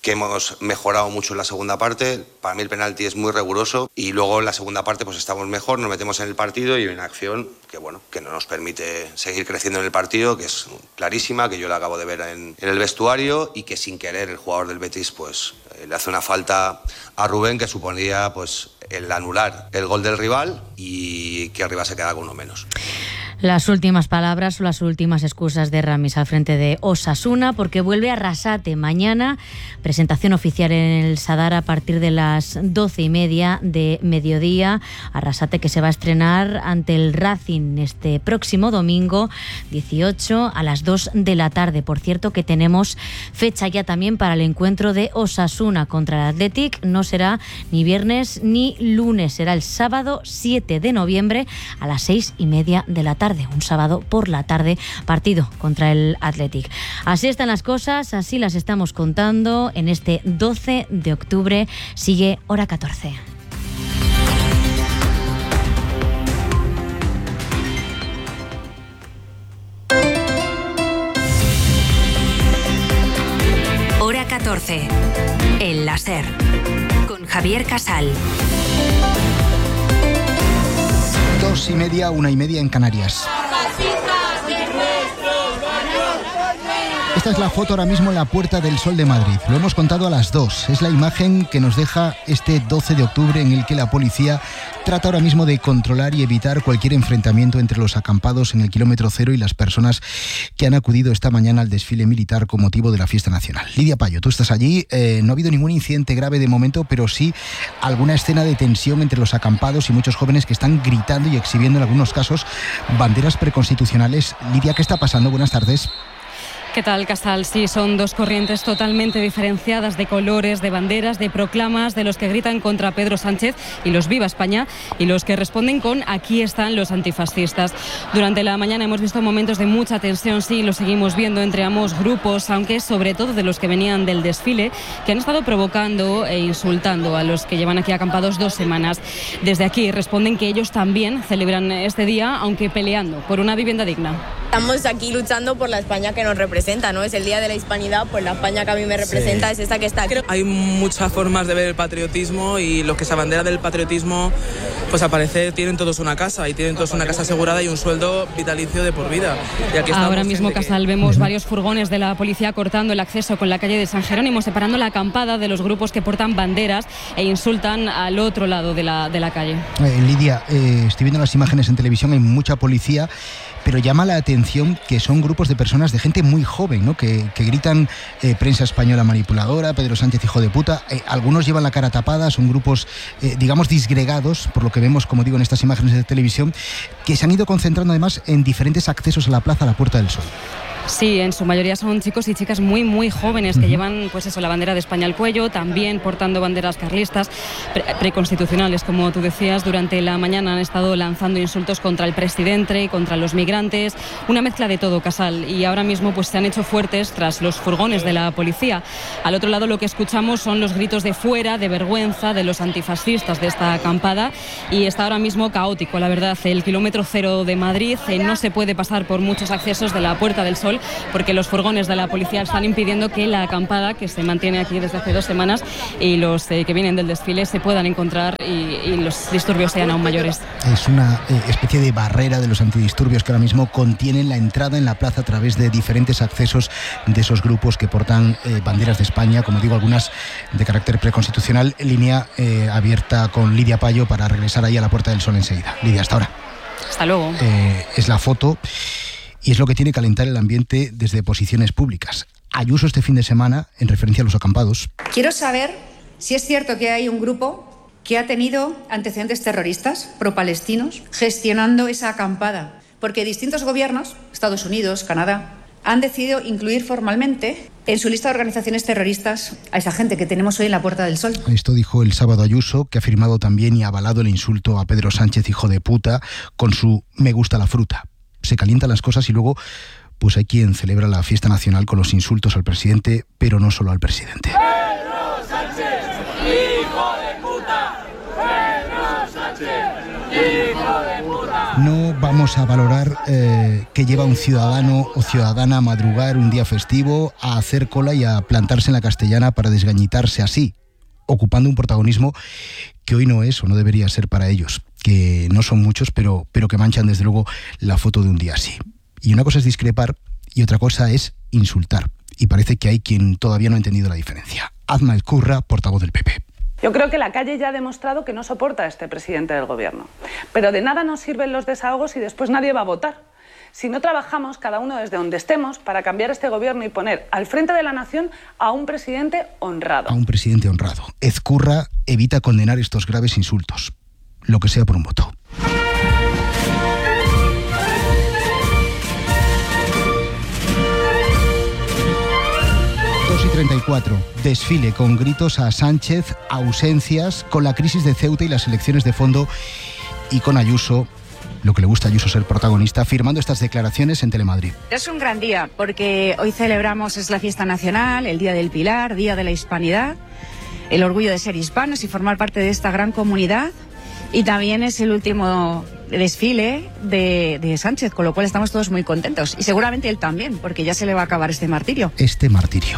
que hemos mejorado mucho en la segunda parte. Para mí el penalti es muy riguroso y luego en la segunda parte pues estamos mejor, nos metemos en el partido y hay una acción que no nos permite seguir creciendo en el partido, que es clarísima, que yo la acabo de ver en el vestuario y que sin querer el jugador del Betis pues le hace una falta a Rubén que suponía pues el anular el gol del rival y que arriba se queda con uno menos. Las últimas palabras o las últimas excusas de Ramis al frente de Osasuna, porque vuelve Arrasate mañana, presentación oficial en el Sadar a partir de las 12:30 de mediodía. Arrasate que se va a estrenar ante el Racing este próximo domingo 18 a las 2 de la tarde. Por cierto que tenemos fecha ya también para el encuentro de Osasuna contra el Athletic. No será ni viernes ni lunes, será el sábado 7 de noviembre a las 6:30 de la tarde. Un sábado por la tarde, partido contra el Athletic. Así están las cosas, así las estamos contando. En este 12 de octubre sigue Hora 14. Hora 14. El láser. Con Javier Casal. 2:30, 1:30 en Canarias. Esta es la foto ahora mismo en la Puerta del Sol de Madrid. Lo hemos contado a las 2. Es la imagen que nos deja este 12 de octubre en el que la policía trata ahora mismo de controlar y evitar cualquier enfrentamiento entre los acampados en el kilómetro cero y las personas que han acudido esta mañana al desfile militar con motivo de la fiesta nacional. Lidia Payo, tú estás allí. No ha habido ningún incidente grave de momento, pero sí alguna escena de tensión entre los acampados y muchos jóvenes que están gritando y exhibiendo en algunos casos banderas preconstitucionales. Lidia, ¿qué está pasando? Buenas tardes. ¿Qué tal, Casal? Sí, son dos corrientes totalmente diferenciadas de colores, de banderas, de proclamas, de los que gritan contra Pedro Sánchez y los Viva España y los que responden con aquí están los antifascistas. Durante la mañana hemos visto momentos de mucha tensión, sí, lo seguimos viendo entre ambos grupos, aunque sobre todo de los que venían del desfile, que han estado provocando e insultando a los que llevan aquí acampados 2 semanas. Desde aquí responden que ellos también celebran este día, aunque peleando por una vivienda digna. Estamos aquí luchando por la España que nos representa, ¿no? Es el Día de la Hispanidad, pues la España que a mí me representa es esta que está aquí. Hay muchas formas de ver el patriotismo y los que se abanderan del patriotismo, pues al parecer tienen todos una casa y tienen todos una casa asegurada y un sueldo vitalicio de por vida. Y aquí ahora mismo, Casal, vemos varios furgones de la policía cortando el acceso con la calle de San Jerónimo, separando la acampada de los grupos que portan banderas e insultan al otro lado de la calle. Lidia, estoy viendo las imágenes en televisión, hay mucha policía, pero llama la atención que son grupos de personas, de gente muy joven, ¿no? que gritan prensa española manipuladora, Pedro Sánchez hijo de puta. Algunos llevan la cara tapada, son grupos, digamos, disgregados, por lo que vemos, como digo, en estas imágenes de televisión, que se han ido concentrando además en diferentes accesos a la plaza, a la Puerta del Sol. Sí, en su mayoría son chicos y chicas muy, muy jóvenes que llevan, pues eso, la bandera de España al cuello, también portando banderas carlistas, preconstitucionales, como tú decías. Durante la mañana han estado lanzando insultos contra el presidente, contra los migrantes, una mezcla de todo, Casal, y ahora mismo pues se han hecho fuertes tras los furgones de la policía. Al otro lado lo que escuchamos son los gritos de fuera, de vergüenza, de los antifascistas de esta acampada, y está ahora mismo caótico, la verdad. El kilómetro cero de Madrid no se puede pasar por muchos accesos de la Puerta del Sol, porque los furgones de la policía están impidiendo que la acampada, que se mantiene aquí desde hace 2 semanas, y los que vienen del desfile se puedan encontrar y los disturbios sean aún mayores. Es una especie de barrera de los antidisturbios que ahora mismo contienen la entrada en la plaza a través de diferentes accesos de esos grupos que portan banderas de España, como digo, algunas de carácter preconstitucional. Línea abierta con Lidia Payo para regresar ahí a la Puerta del Sol enseguida. Lidia, hasta ahora. Hasta luego. Es la foto. Y es lo que tiene que calentar el ambiente desde posiciones públicas. Ayuso este fin de semana, en referencia a los acampados. Quiero saber si es cierto que hay un grupo que ha tenido antecedentes terroristas, pro-palestinos, gestionando esa acampada. Porque distintos gobiernos, Estados Unidos, Canadá, han decidido incluir formalmente en su lista de organizaciones terroristas a esa gente que tenemos hoy en la Puerta del Sol. Esto dijo el sábado Ayuso, que ha firmado también y ha avalado el insulto a Pedro Sánchez, hijo de puta, con su "me gusta la fruta". Se calientan las cosas y luego pues hay quien celebra la fiesta nacional con los insultos al presidente, pero no solo al presidente. ¡Pedro Sánchez, hijo de puta! ¡Pedro Sánchez, hijo de puta! No vamos a valorar que lleva un ciudadano o ciudadana a madrugar un día festivo, a hacer cola y a plantarse en la Castellana para desgañitarse así, ocupando un protagonismo que hoy no es o no debería ser para ellos, que no son muchos, pero que manchan desde luego la foto de un día así. Y una cosa es discrepar y otra cosa es insultar. Y parece que hay quien todavía no ha entendido la diferencia. Azma Ezcurra, portavoz del PP. Yo creo que la calle ya ha demostrado que no soporta a este presidente del gobierno. Pero de nada nos sirven los desahogos y después nadie va a votar. Si no trabajamos cada uno desde donde estemos para cambiar este gobierno y poner al frente de la nación a un presidente honrado. A un presidente honrado. Ezcurra evita condenar estos graves insultos. Lo que sea por un voto. Y 34. Desfile con gritos a Sánchez, ausencias, con la crisis de Ceuta y las elecciones de fondo, y con Ayuso, lo que le gusta a Ayuso ser protagonista, firmando estas declaraciones en Telemadrid. Es un gran día porque hoy celebramos, es la fiesta nacional, el Día del Pilar, Día de la Hispanidad, el orgullo de ser hispanos y formar parte de esta gran comunidad, y también es el último desfile de Sánchez, con lo cual estamos todos muy contentos. Y seguramente él también, porque ya se le va a acabar este martirio. Este martirio.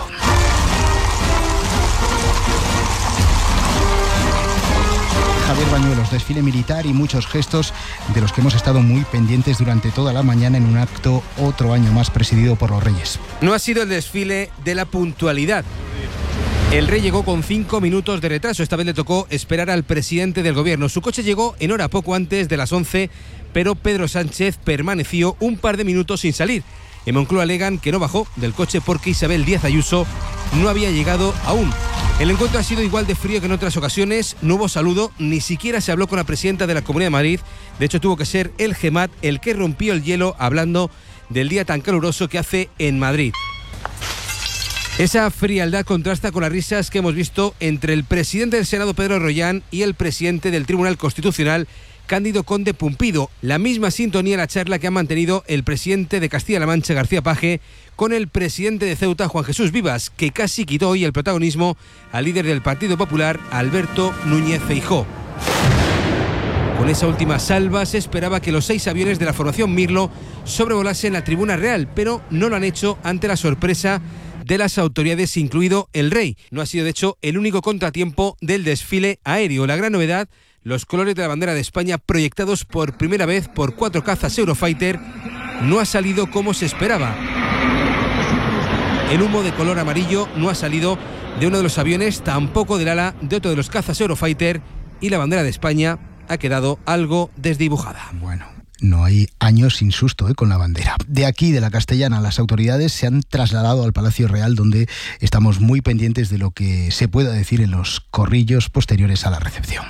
Javier Bañuelos, desfile militar y muchos gestos de los que hemos estado muy pendientes durante toda la mañana en un acto otro año más presidido por los Reyes. No ha sido el desfile de la puntualidad. El rey llegó con 5 minutos de retraso. Esta vez le tocó esperar al presidente del gobierno. Su coche llegó en hora poco antes de las 11, pero Pedro Sánchez permaneció un par de minutos sin salir. En Moncloa alegan que no bajó del coche porque Isabel Díaz Ayuso no había llegado aún. El encuentro ha sido igual de frío que en otras ocasiones. No hubo saludo, ni siquiera se habló con la presidenta de la Comunidad de Madrid. De hecho, tuvo que ser el GEMAT el que rompió el hielo hablando del día tan caluroso que hace en Madrid. Esa frialdad contrasta con las risas que hemos visto entre el presidente del Senado, Pedro Rollán, y el presidente del Tribunal Constitucional, Cándido Conde Pumpido. La misma sintonía en la charla que ha mantenido el presidente de Castilla-La Mancha, García Paje, con el presidente de Ceuta, Juan Jesús Vivas, que casi quitó hoy el protagonismo al líder del Partido Popular, Alberto Núñez Feijóo. Con esa última salva se esperaba que los 6 aviones de la formación Mirlo sobrevolasen la Tribuna Real, pero no lo han hecho ante la sorpresa de las autoridades, incluido el rey. No ha sido, de hecho, el único contratiempo del desfile aéreo. La gran novedad, los colores de la bandera de España proyectados por primera vez por 4 cazas Eurofighter, no ha salido como se esperaba. El humo de color amarillo no ha salido de uno de los aviones, tampoco del ala de otro de los cazas Eurofighter, y la bandera de España ha quedado algo desdibujada. Bueno, no hay años sin susto con la bandera. De aquí, de la Castellana, las autoridades se han trasladado al Palacio Real, donde estamos muy pendientes de lo que se pueda decir en los corrillos posteriores a la recepción.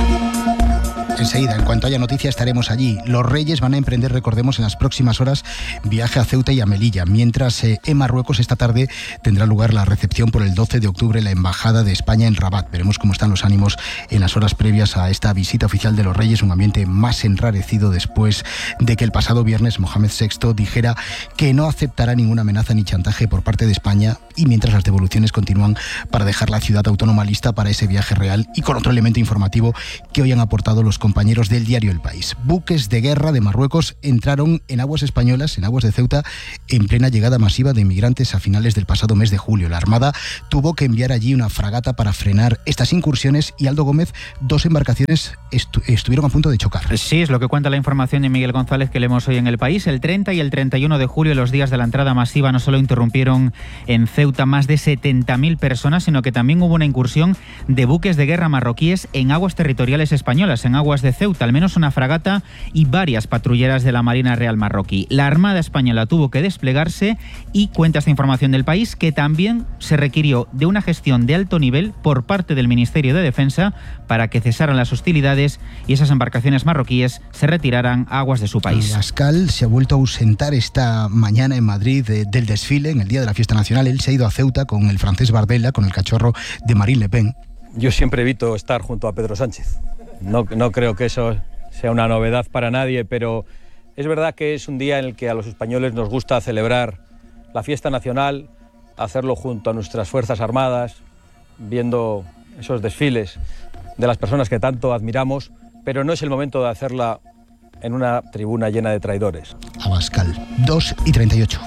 Enseguida, en cuanto haya noticia, estaremos allí. Los Reyes van a emprender, recordemos, en las próximas horas viaje a Ceuta y a Melilla, mientras en Marruecos esta tarde tendrá lugar la recepción por el 12 de octubre en la Embajada de España en Rabat. Veremos cómo están los ánimos en las horas previas a esta visita oficial de los Reyes, un ambiente más enrarecido después de que el pasado viernes Mohamed VI dijera que no aceptará ninguna amenaza ni chantaje por parte de España, y mientras las devoluciones continúan para dejar la ciudad autónoma lista para ese viaje real, y con otro elemento informativo que hoy han aportado los compañeros del diario El País. Buques de guerra de Marruecos entraron en aguas españolas, en aguas de Ceuta, en plena llegada masiva de inmigrantes a finales del pasado mes de julio. La Armada tuvo que enviar allí una fragata para frenar estas incursiones, y Aldo Gómez, 2 embarcaciones estuvieron a punto de chocar. Sí, es lo que cuenta la información de Miguel González que leemos hoy en El País. El 30 y el 31 de julio, los días de la entrada masiva, no solo interrumpieron en Ceuta más de 70.000 personas, sino que también hubo una incursión de buques de guerra marroquíes en aguas territoriales españolas, en aguas de Ceuta, al menos una fragata y varias patrulleras de la Marina Real marroquí. La Armada española tuvo que desplegarse, y cuenta esta información del País que también se requirió de una gestión de alto nivel por parte del Ministerio de Defensa para que cesaran las hostilidades y esas embarcaciones marroquíes se retiraran a aguas de su país. Abascal se ha vuelto a ausentar esta mañana en Madrid del desfile en el día de la fiesta nacional. Él se ha ido a Ceuta con el francés Bardella, con el cachorro de Marine Le Pen. Yo siempre evito estar junto a Pedro Sánchez. No creo que eso sea una novedad para nadie, pero es verdad que es un día en el que a los españoles nos gusta celebrar la fiesta nacional, hacerlo junto a nuestras Fuerzas Armadas, viendo esos desfiles de las personas que tanto admiramos, pero no es el momento de hacerla en una tribuna llena de traidores. Abascal, 2:38.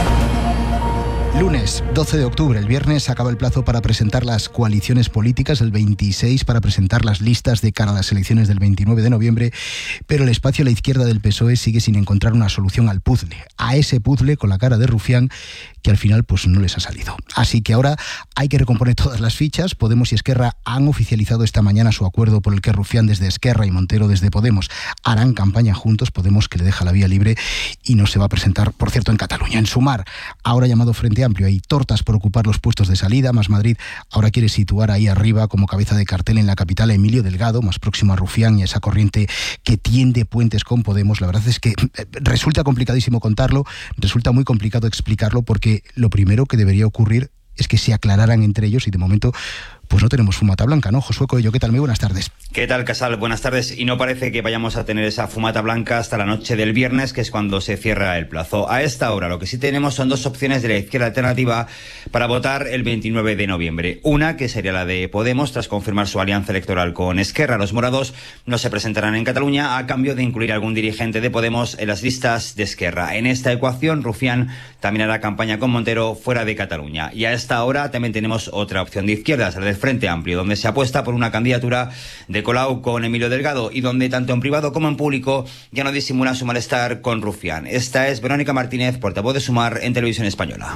Lunes 12 de octubre, el viernes acaba el plazo para presentar las coaliciones políticas, el 26 para presentar las listas de cara a las elecciones del 29 de noviembre, pero el espacio a la izquierda del PSOE sigue sin encontrar una solución al puzzle, a ese puzzle con la cara de Rufián que al final pues no les ha salido. Así que ahora hay que recomponer todas las fichas. Podemos y Esquerra han oficializado esta mañana su acuerdo por el que Rufián desde Esquerra y Montero desde Podemos harán campaña juntos. Podemos que le deja la vía libre y no se va a presentar, por cierto, en Cataluña. En Sumar, ahora llamado Frente Amplio, hay tortas por ocupar los puestos de salida. Más Madrid ahora quiere situar ahí arriba como cabeza de cartel en la capital a Emilio Delgado, más próximo a Rufián y a esa corriente que tiende puentes con Podemos. La verdad es que resulta complicadísimo contarlo, resulta muy complicado explicarlo, porque lo primero que debería ocurrir es que se aclararan entre ellos y de momento pues no tenemos fumata blanca, ¿no? Josué Coello, ¿qué tal? Muy buenas tardes. ¿Qué tal, Casal? Buenas tardes. Y no parece que vayamos a tener esa fumata blanca hasta la noche del viernes, que es cuando se cierra el plazo. A esta hora lo que sí tenemos son dos opciones de la izquierda alternativa para votar el 29 de noviembre. Una, que sería la de Podemos, tras confirmar su alianza electoral con Esquerra. Los morados no se presentarán en Cataluña a cambio de incluir a algún dirigente de Podemos en las listas de Esquerra. En esta ecuación, Rufián también hará campaña con Montero fuera de Cataluña. Y a esta hora también tenemos otra opción de izquierdas, la del Frente Amplio, donde se apuesta por una candidatura de Colau con Emilio Delgado y donde tanto en privado como en público ya no disimula su malestar con Rufián. Esta es Verónica Martínez, portavoz de Sumar en Televisión Española.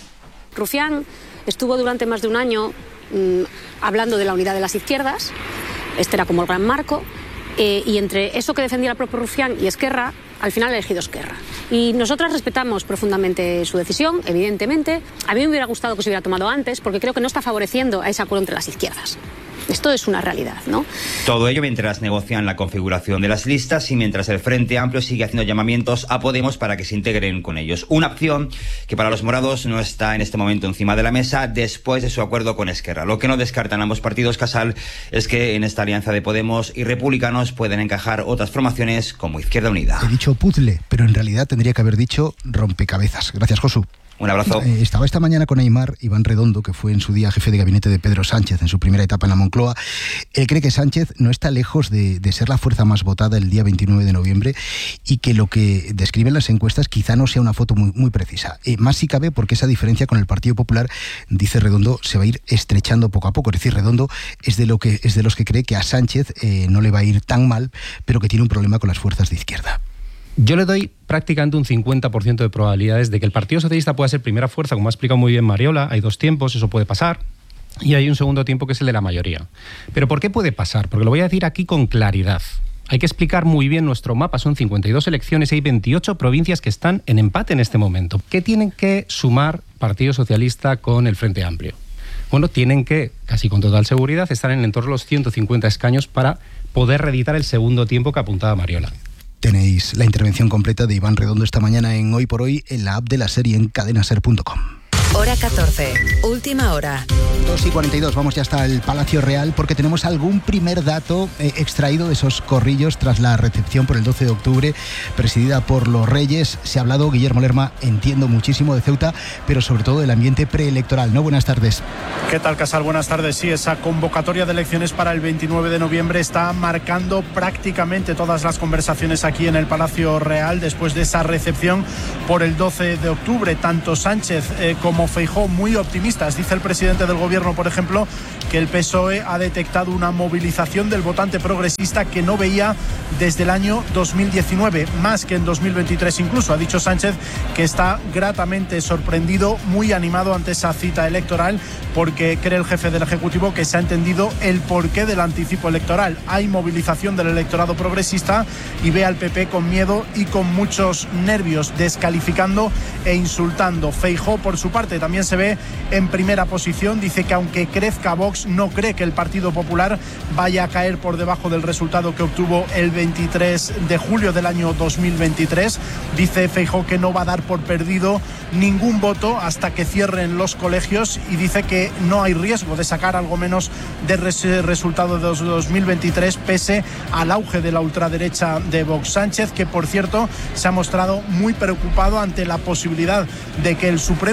Rufián estuvo durante más de un año hablando de la unidad de las izquierdas. Este era como el gran marco. Y entre eso que defendía el propio Rufián y Esquerra, al final ha elegido Esquerra. Y nosotras respetamos profundamente su decisión, evidentemente. A mí me hubiera gustado que se hubiera tomado antes, porque creo que no está favoreciendo a ese acuerdo entre las izquierdas. Esto es una realidad, ¿no? Todo ello mientras negocian la configuración de las listas y mientras el Frente Amplio sigue haciendo llamamientos a Podemos para que se integren con ellos. Una opción que para los morados no está en este momento encima de la mesa después de su acuerdo con Esquerra. Lo que no descartan ambos partidos, Casal, es que en esta alianza de Podemos y Republicanos pueden encajar otras formaciones como Izquierda Unida. He dicho puzzle, pero en realidad tendría que haber dicho rompecabezas. Gracias, Josu. Un abrazo. Estaba esta mañana con Aimar Iván Redondo, que fue en su día jefe de gabinete de Pedro Sánchez en su primera etapa en la Moncloa. Él cree que Sánchez no está lejos de ser la fuerza más votada el día 29 de noviembre y que lo que describen las encuestas quizá no sea una foto muy precisa. Más si cabe porque esa diferencia con el Partido Popular, dice Redondo, se va a ir estrechando poco a poco. Es decir, Redondo es de los que cree que a Sánchez no le va a ir tan mal, pero que tiene un problema con las fuerzas de izquierda. Yo le doy prácticamente un 50% de probabilidades de que el Partido Socialista pueda ser primera fuerza, como ha explicado muy bien Mariola. Hay dos tiempos, eso puede pasar. Y hay un segundo tiempo que es el de la mayoría. ¿Pero por qué puede pasar? Porque lo voy a decir aquí con claridad. Hay que explicar muy bien nuestro mapa. Son 52 elecciones y hay 28 provincias que están en empate en este momento. ¿Qué tienen que sumar Partido Socialista con el Frente Amplio? Bueno, tienen que, casi con total seguridad, estar en el entorno de los 150 escaños para poder reeditar el segundo tiempo que apuntaba Mariola. Tenéis la intervención completa de Iván Redondo esta mañana en Hoy por Hoy en la app de la serie en cadenaser.com. Hora 14, última hora. 2:42, vamos ya hasta el Palacio Real porque tenemos algún primer dato extraído de esos corrillos tras la recepción por el 12 de octubre presidida por los Reyes. Se ha hablado, Guillermo Lerma, entiendo muchísimo de Ceuta, pero sobre todo del ambiente preelectoral, ¿no? Buenas tardes. ¿Qué tal, Casal? Buenas tardes. Sí, esa convocatoria de elecciones para el 29 de noviembre está marcando prácticamente todas las conversaciones aquí en el Palacio Real después de esa recepción por el 12 de octubre. Tanto Sánchez como Feijóo muy optimistas. Dice el presidente del gobierno, por ejemplo, que el PSOE ha detectado una movilización del votante progresista que no veía desde el año 2019, más que en 2023 incluso. Ha dicho Sánchez que está gratamente sorprendido, muy animado ante esa cita electoral, porque cree el jefe del Ejecutivo que se ha entendido el porqué del anticipo electoral. Hay movilización del electorado progresista y ve al PP con miedo y con muchos nervios, descalificando e insultando. Feijóo, por su parte, también se ve en primera posición. Dice que aunque crezca Vox, no cree que el Partido Popular vaya a caer por debajo del resultado que obtuvo el 23 de julio del año 2023. Dice Feijóo que no va a dar por perdido ningún voto hasta que cierren los colegios y dice que no hay riesgo de sacar algo menos de resultado de 2023 pese al auge de la ultraderecha de Vox. Sánchez, que por cierto se ha mostrado muy preocupado ante la posibilidad de que el Supremo impida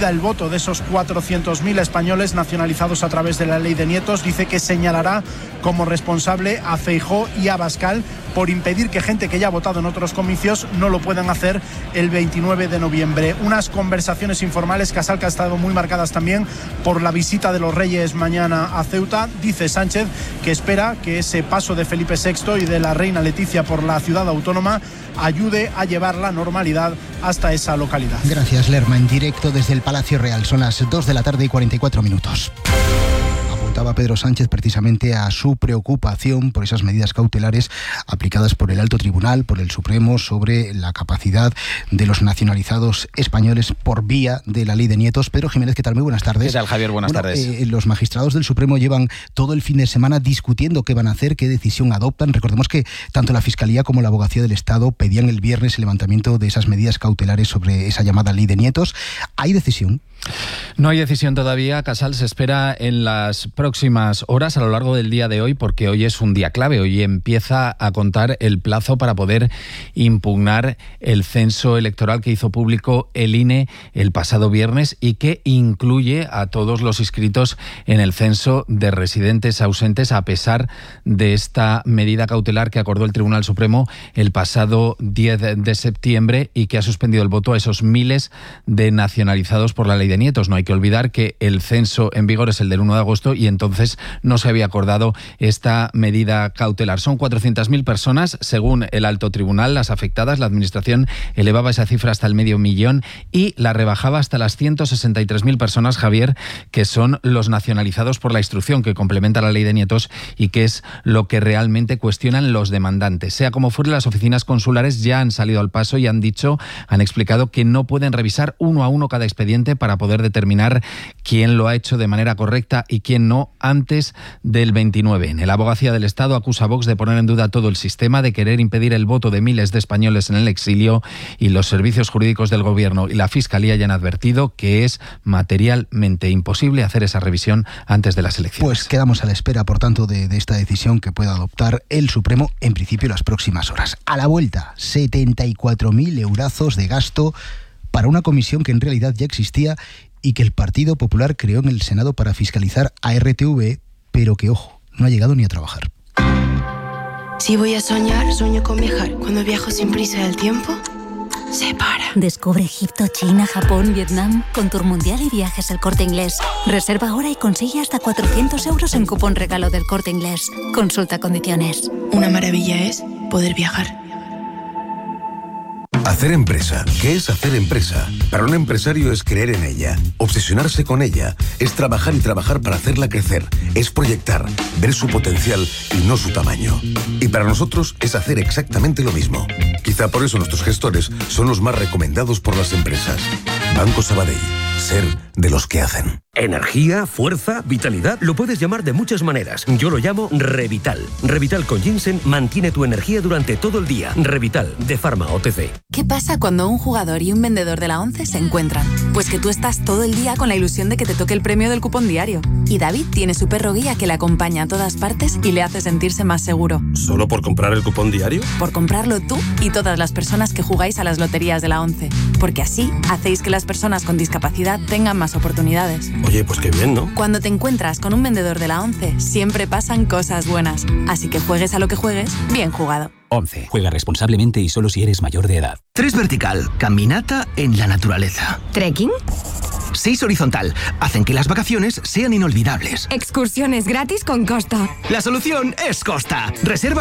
cuida el voto de esos 400.000 españoles nacionalizados a través de la ley de nietos. Dice que señalará como responsable a Feijóo y a Abascal por impedir que gente que ya ha votado en otros comicios no lo puedan hacer el 29 de noviembre. Unas conversaciones informales, Casal, que han estado muy marcadas también por la visita de los Reyes mañana a Ceuta. Dice Sánchez que espera que ese paso de Felipe VI y de la reina Leticia por la ciudad autónoma ayude a llevar la normalidad hasta esa localidad. Gracias, Lerma, en directo desde el Palacio Real. Son las 2 de la tarde y 44 minutos. Apuntaba Pedro Sánchez precisamente a su preocupación por esas medidas cautelares aplicadas por el Alto Tribunal, por el Supremo, sobre la capacidad de los nacionalizados españoles por vía de la ley de nietos. Pedro Jiménez, ¿qué tal? Muy buenas tardes. ¿Qué tal, Javier? Buenas tardes. Los magistrados del Supremo llevan todo el fin de semana discutiendo qué van a hacer, qué decisión adoptan. Recordemos que tanto la Fiscalía como la Abogacía del Estado pedían el viernes el levantamiento de esas medidas cautelares sobre esa llamada ley de nietos. ¿Hay decisión? No hay decisión todavía, Casal. Se espera en las próximas horas, a lo largo del día de hoy, porque hoy es un día clave. Hoy empieza a contar el plazo para poder impugnar el censo electoral que hizo público el INE el pasado viernes y que incluye a todos los inscritos en el censo de residentes ausentes, a pesar de esta medida cautelar que acordó el Tribunal Supremo el pasado 10 de septiembre y que ha suspendido el voto a esos miles de nacionalizados por la ley de nietos. No hay que olvidar que el censo en vigor es el del 1 de agosto y entonces no se había acordado esta medida cautelar. Son 400.000 personas, según el Alto Tribunal, las afectadas. La Administración elevaba esa cifra hasta el 500.000 y la rebajaba hasta las 163.000 personas, Javier, que son los nacionalizados por la instrucción, que complementa la ley de nietos y que es lo que realmente cuestionan los demandantes. Sea como fuere, las oficinas consulares ya han salido al paso y han explicado que no pueden revisar uno a uno cada expediente para poder determinar quién lo ha hecho de manera correcta y quién no antes del 29. La Abogacía del Estado acusa a Vox de poner en duda todo el sistema, de querer impedir el voto de miles de españoles en el exilio, y los servicios jurídicos del Gobierno y la Fiscalía ya han advertido que es materialmente imposible hacer esa revisión antes de las elecciones. Pues quedamos a la espera, por tanto, de esta decisión que pueda adoptar el Supremo, en principio, las próximas horas. A la vuelta, 74.000 eurazos de gasto para una comisión que en realidad ya existía y que el Partido Popular creó en el Senado para fiscalizar a RTV, pero que, ojo, no ha llegado ni a trabajar. Si voy a soñar, sueño con viajar. Cuando viajo sin prisa del tiempo, se para. Descubre Egipto, China, Japón, Vietnam con Tour Mundial y Viajes El Corte Inglés. Reserva ahora y consigue hasta 400 euros en cupón regalo del Corte Inglés. Consulta condiciones. Una maravilla es poder viajar. Hacer empresa. ¿Qué es hacer empresa? Para un empresario es creer en ella, obsesionarse con ella, es trabajar y trabajar para hacerla crecer, es proyectar, ver su potencial y no su tamaño. Y para nosotros es hacer exactamente lo mismo. Quizá por eso nuestros gestores son los más recomendados por las empresas. Banco Sabadell. Ser de los que hacen. Energía, fuerza, vitalidad, lo puedes llamar de muchas maneras. Yo lo llamo Revital. Revital con ginseng mantiene tu energía durante todo el día. Revital, de Pharma OTC. ¿Qué pasa cuando un jugador y un vendedor de la ONCE se encuentran? Pues que tú estás todo el día con la ilusión de que te toque el premio del cupón diario. Y David tiene su perro guía que le acompaña a todas partes y le hace sentirse más seguro. ¿Solo por comprar el cupón diario? Por comprarlo tú y todas las personas que jugáis a las loterías de la ONCE. Porque así hacéis que las personas con discapacidad tengan más oportunidades. Oye, pues qué bien, ¿no? Cuando te encuentras con un vendedor de la ONCE, siempre pasan cosas buenas. Así que juegues a lo que juegues, bien jugado. 11. Juega responsablemente y solo si eres mayor de edad. 3 vertical, caminata en la naturaleza. ¿Trekking? 6 horizontal, hacen que las vacaciones sean inolvidables. Excursiones gratis con Costa. La solución es Costa. Reserva